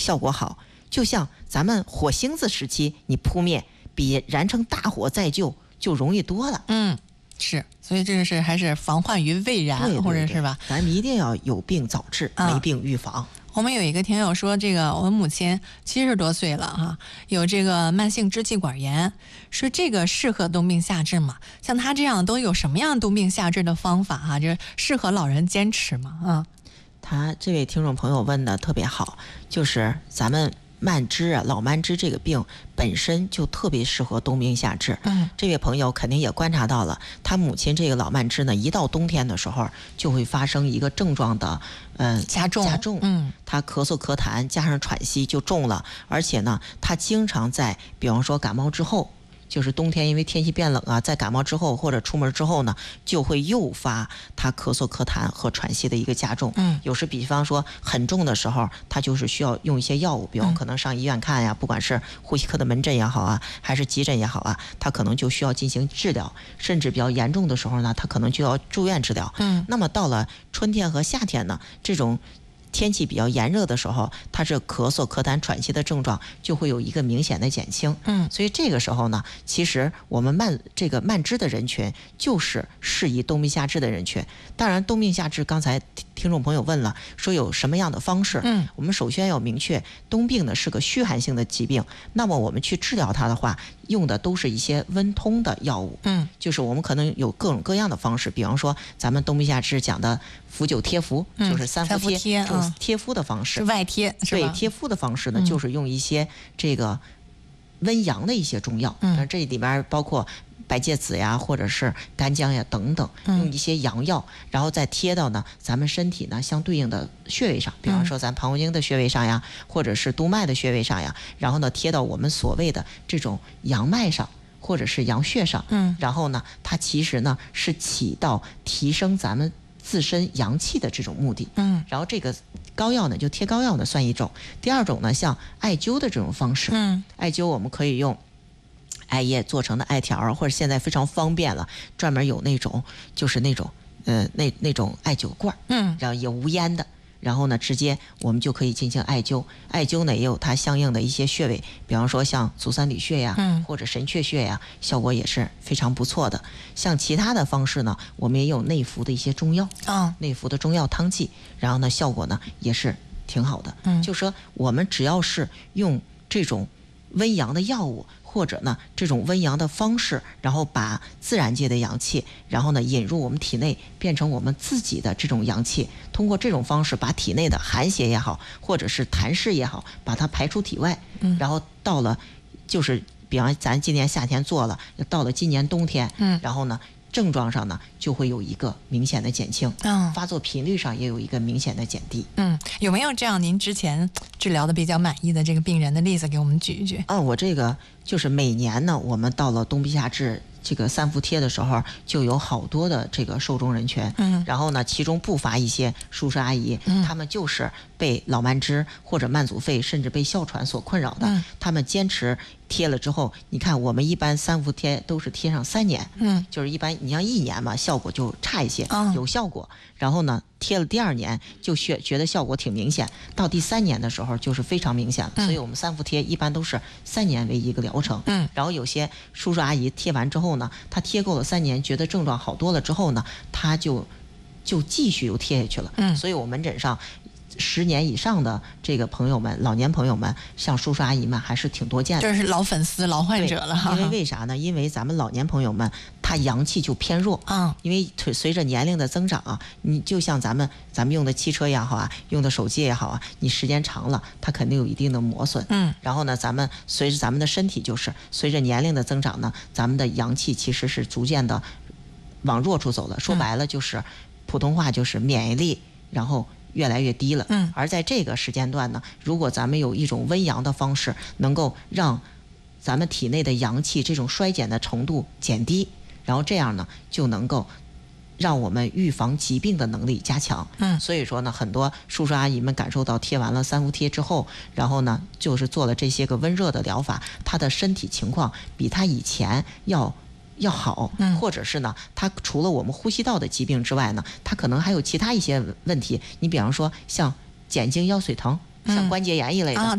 效果好。就像咱们火星子时期，你扑灭比燃成大火再救就容易多了。 是，所以这个是还是防患于未然， 对， 或者是吧？ 咱们一定要有病早治，没病预防。 我们有一个听友说，这个我母亲70多岁了哈，有这个慢性支气管炎，说这个适合冬病夏治吗？像他这样都有什么样冬病夏治的方法哈？就是适合老人坚持吗？ 他这位听众朋友问的特别好，就是咱们慢支啊，老慢支这个病本身就特别适合冬病夏治。这位朋友肯定也观察到了，他母亲这个老慢支呢，一到冬天的时候就会发生一个症状的加重。他咳嗽咳痰加上喘息就重了，而且呢，他经常在比方说感冒之后。就是冬天因为天气变冷啊，在感冒之后或者出门之后呢，就会诱发他咳嗽咳痰和喘息的一个加重。有时比方说很重的时候，他就是需要用一些药物，比方可能上医院看呀，不管是呼吸科的门诊也好啊，还是急诊也好啊，他可能就需要进行治疗，甚至比较严重的时候呢，他可能就要住院治疗。那么到了春天和夏天呢，这种天气比较炎热的时候，它是咳嗽咳痰喘息的症状就会有一个明显的减轻。所以这个时候呢，其实我们慢支的人群就是适宜冬病夏治的人群。当然冬病夏治刚才听众朋友问了，说有什么样的方式。我们首先要明确，冬病呢是个虚寒性的疾病，那么我们去治疗它的话，用的都是一些温通的药物。就是我们可能有各种各样的方式，比方说咱们冬病夏治讲的伏灸贴敷，就是三伏贴，贴敷的方式， 外贴是吧？ 对，贴敷的方式呢，就是用一些这个温阳的一些中药，这里边包括白芥子呀，或者是干姜呀等等，用一些阳药，然后再贴到呢咱们身体呢相对应的穴位上，比方说咱膀胱经的穴位上呀，或者是督脉的穴位上呀，然后呢贴到我们所谓的这种阳脉上。或者是阳穴上，然后呢，它其实呢是起到提升咱们自身阳气的这种目的。然后这个膏药呢，就贴膏药呢算一种。第二种呢，像艾灸的这种方式，艾灸我们可以用艾叶做成的艾条，或者现在非常方便了，专门有那种就是那种那种艾灸罐，然后也无烟的。然后呢，直接我们就可以进行艾灸。艾灸呢也有它相应的一些穴位，比方说像足三里穴呀，或者神阙穴呀，效果也是非常不错的。像其他的方式呢，我们也有内服的一些中药，内服的中药汤剂，然后呢效果呢也是挺好的。就说我们只要是用这种温阳的药物，或者呢这种温阳的方式，然后把自然界的阳气，然后呢引入我们体内，变成我们自己的这种阳气，通过这种方式把体内的寒邪也好，或者是痰湿也好，把它排出体外。然后到了就是比方咱今年夏天做了，到了今年冬天，然后呢症状上呢就会有一个明显的减轻，发作频率上也有一个明显的减低。 有没有这样您之前治疗的比较满意的这个病人的例子给我们举一举？ 我这个就是每年呢，我们到了冬病夏治这个三伏贴的时候，就有好多的这个受众人群，然后呢，其中不乏一些叔叔阿姨，他们就是被老慢支或者慢阻肺，甚至被哮喘所困扰的，他们坚持贴了之后，你看我们一般三伏贴都是贴上3年，就是一般你像1年嘛，效果就差一些，有效果，然后呢贴了第2年就觉得效果挺明显，到第3年的时候就是非常明显了，所以我们三伏贴一般都是3年为一个疗程。然后有些叔叔阿姨贴完之后呢，他贴够了3年，觉得症状好多了之后呢，他就继续又贴下去了。所以我门诊上10年以上的这个朋友们，老年朋友们，像叔叔阿姨们还是挺多见的， 这是老粉丝老患者了。 因为为啥呢？因为咱们老年朋友们他阳气就偏弱，因为随着年龄的增长啊，你就像咱们用的汽车也好啊，用的手机也好啊，你时间长了它肯定有一定的磨损。然后呢，随着咱们的身体就是随着年龄的增长呢，咱们的阳气其实是逐渐的往弱处走了。说白了就是普通话就是免疫力然后越来越低了。而在这个时间段呢，如果咱们有一种温阳的方式，能够让咱们体内的阳气这种衰减的程度减低，然后这样呢就能够让我们预防疾病的能力加强。所以说呢，很多叔叔阿姨们感受到贴完了三伏贴之后，然后呢就是做了这些个温热的疗法，他的身体情况比他以前要好，或者是呢，他除了我们呼吸道的疾病之外呢，他可能还有其他一些问题。你比方说像肩颈腰髓疼，像关节炎一类的，